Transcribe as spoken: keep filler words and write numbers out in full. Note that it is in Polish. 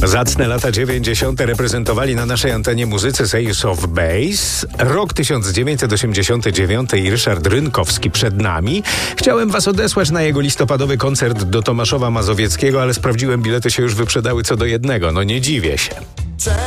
Zacne lata dziewięćdziesiąte reprezentowali na naszej antenie muzycy z Ace of Base. Rok tysiąc dziewięćset osiemdziesiąty dziewiąty i Ryszard Rynkowski przed nami. Chciałem was odesłać na jego listopadowy koncert do Tomaszowa Mazowieckiego, ale sprawdziłem, bilety się już wyprzedały co do jednego. No nie dziwię się.